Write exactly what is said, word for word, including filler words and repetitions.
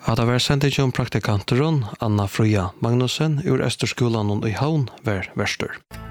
At det var sendt om praktikanteren Anna Frøya Magnussen ur Østerskolan i Havn var verster.